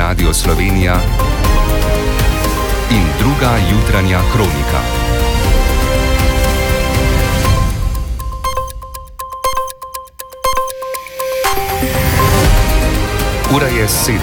Radio Slovenija in druga jutranja kronika. Ura je 7.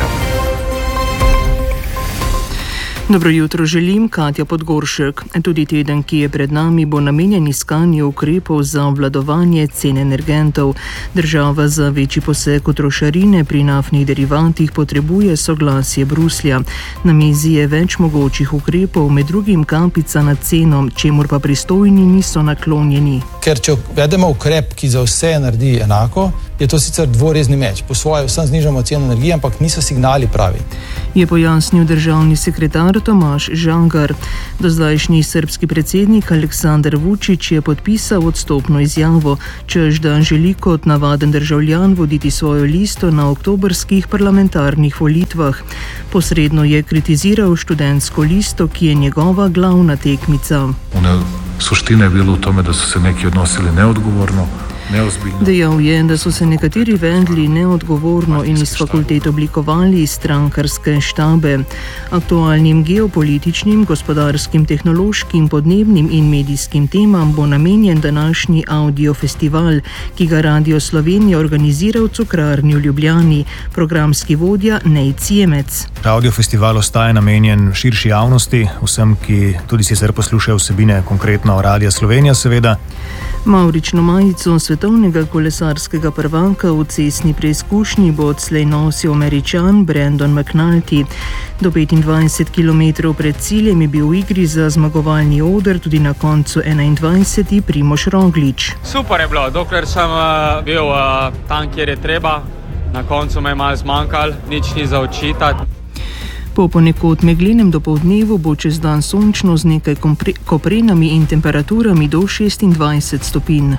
Dobro jutro želim, Katja Podgoršek. Tudi teden, ki je pred nami, bo namenjen iskanju ukrepov za obvladovanje cen energentov. Država za večji poseg v trošarine pri naftnih derivatih potrebuje soglasje Bruslja. Na mizi je več mogočih ukrepov, med drugim kapica nad ceno, čemur pa pristojni niso naklonjeni. Ker če uvedemo ukrep, ki za vse naredi enako, je to sicer dvorezni meč. Po svoje vsem znižamo ceno energije, ampak niso signali pravi. Je pojasnil državni sekretar Tomaž Žangar. Dozdajšnji srbski predsednik Aleksandar Vučić je podpisal odstopno izjavo, češ da želi kot navaden državljan voditi svojo listo na oktobrskih parlamentarnih volitvah. Posredno je kritiziral študentsko listo, ki je njegova glavna tekmica. Suština je bila v tome, da so se neki odnosili neodgovorno, neozbiljno. Dejal je, da so se nekateri vedli neodgovorno in iz fakultet oblikovali strankarske štabe. Aktualnim geopolitičnim, gospodarskim, tehnološkim, podnebnim in medijskim temam bo namenjen današnji audiofestival, ki ga Radio Slovenija organizira v Cukrarni v Ljubljani. Programski vodja Nej Ciemec. Audiofestival ostaja namenjen širši javnosti, vsem, ki tudi sicer poslušajo vsebine konkretno Radia Slovenija seveda. Mavrično majico svetovnega kolesarskega prvaka v cestni preizkušnji bo odslej nosil Američan Brandon McNulty. Do 25 km pred ciljem je bil v igri za zmagovalni oder tudi na koncu 21. Primož Roglič. Super je bilo, dokler sem bil tam, kjer je treba. Na koncu me je malo zmanjkalo, nič ni za očitati. Po ponekod meglenem dopoldnevu bo čez dan sončno z nekaj koprenami in temperaturami do 26 stopinj.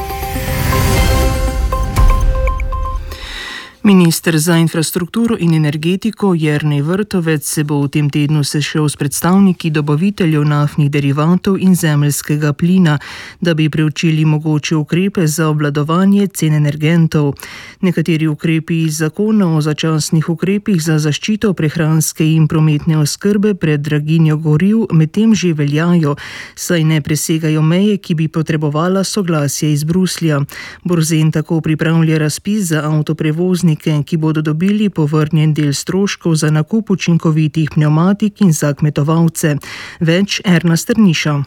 Minister za infrastrukturo in energetiko Jernej Vrtovec se bo v tem tednu sešel s predstavniki dobaviteljev naftnih derivatov in zemeljskega plina, da bi preučili mogoče ukrepe za obvladovanje cen energentov. Nekateri ukrepi iz zakona o začasnih ukrepih za zaščito prehranske in prometne oskrbe pred draginjo goriv medtem že veljajo, saj ne presegajo meje, ki bi potrebovala soglasje iz Bruslja. Borzen tako pripravlja razpis za avtoprevoznike, ki bodo dobili povrnjen del stroškov za nakup učinkovitih pnevmatik in za kmetovalce. Več Erna Strniša.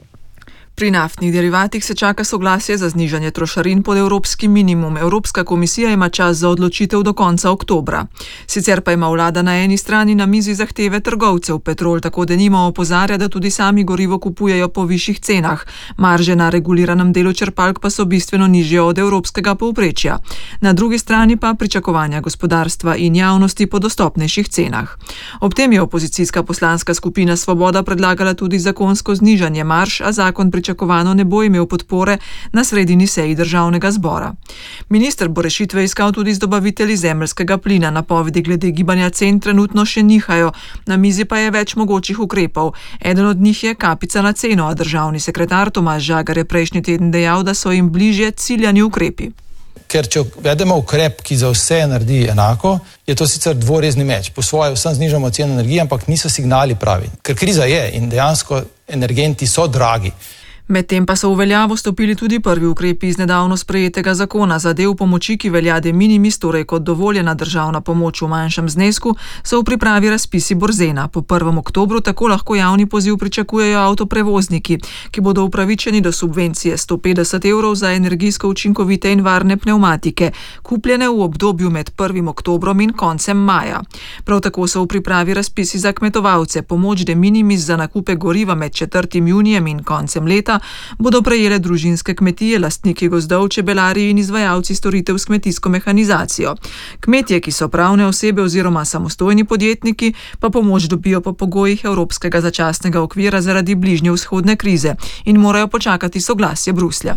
Pri naftnih derivatih se čaka soglasje za znižanje trošarin pod evropski minimum. Evropska komisija ima čas za odločitev do konca oktobra. Sicer pa ima vlada na eni strani na mizi zahteve trgovcev. Petrol tako denimo opozarja, da tudi sami gorivo kupujejo po višjih cenah. Marže na reguliranem delu črpalk pa so bistveno nižje od evropskega povprečja. Na drugi strani pa pričakovanja gospodarstva in javnosti po dostopnejših cenah. Ob tem je opozicijska poslanska skupina Svoboda predlagala tudi zakonsko znižanje marž, a zakon pričakovano ne bo imel podpore na sredini seji državnega zbora. Minister bo rešitve iskal tudi z dobavitelji zemeljskega plina. Napovedi glede gibanja cen trenutno še nihajo, na mizi pa je več mogočih ukrepov. Eden od njih je kapica na ceno, a državni sekretar Tomaž Žagar je prejšnji teden dejal, da so jim bližje ciljani ukrepi. Ker če uvedemo ukrep, ki za vse naredi enako, je to sicer dvorezni meč. Po svoje vsem znižamo ceno energije, ampak niso signali pravi. Ker kriza je in dejansko energenti so dragi. Medtem pa so v veljavo stopili tudi prvi ukrepi iz nedavno sprejetega zakona. Za del pomoči, ki velja de minimis, torej kot dovoljena državna pomoč v manjšem znesku, so v pripravi razpisi Borzena. Po 1. oktobru tako lahko javni poziv pričakujejo avtoprevozniki, ki bodo upravičeni do subvencije 150 evrov za energijsko učinkovite in varne pnevmatike, kupljene v obdobju med 1. oktobrom in koncem maja. Prav tako so v pripravi razpisi za kmetovalce. Pomoč de minimis za nakupe goriva med 4. junijem in koncem leta bodo prejele družinske kmetije, lastniki gozdov, čebelarji in izvajalci storitev s kmetijsko mehanizacijo. Kmetje, ki so pravne osebe oziroma samostojni podjetniki, pa pomoč dobijo po pogojih Evropskega začasnega okvira zaradi bližnjevzhodne krize in morajo počakati soglasje Bruslja.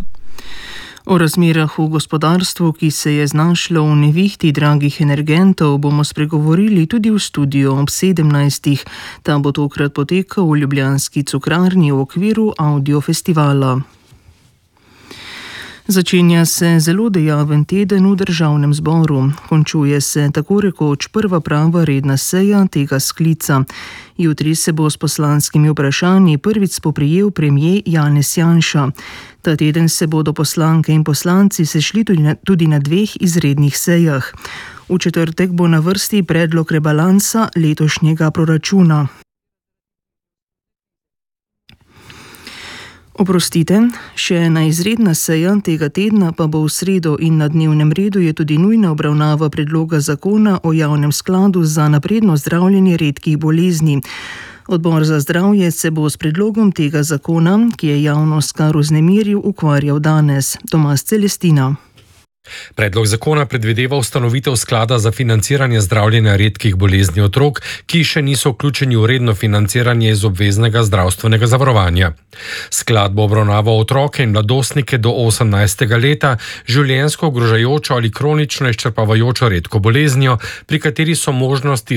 O razmerah v gospodarstvu, ki se je znašlo v nevihti dragih energentov, bomo spregovorili tudi v studiu ob 17. Ta bo tokrat potekal v ljubljanski Cukrarni v okviru audiofestivala. Začenja se zelo dejaven teden v državnem zboru. Končuje se tako rekoč prva prava redna seja tega sklica. Jutri se bo s poslanskimi vprašanji prvič spoprijel premier Janez Janša. Ta teden se bodo poslanke in poslanci sešli tudi na dveh izrednih sejah. V četrtek bo na vrsti predlog rebalansa letošnjega proračuna. Oprostite, še ena izredna seja tega tedna pa bo v sredo in na dnevnem redu je tudi nujna obravnava predloga zakona o javnem skladu za napredno zdravljenje redkih bolezni. Odbor za zdravje se bo s predlogom tega zakona, ki je javnost kar vznemiril, ukvarjal danes. Tomas Celestina. Predlog zakona predvideva ustanovitev sklada za financiranje zdravljenja redkih bolezni otrok, ki še niso vključeni v redno financiranje iz obveznega zdravstvenega zavarovanja. Sklad bo obravnaval otroke in mladostnike do 18. leta, življenjsko ogrožajočo ali kronično izčrpavajočo redko boleznijo, pri kateri so možnosti